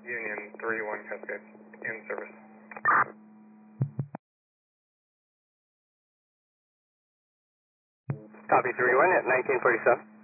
Union 31 Cascade, in service. Copy 31 at 1947.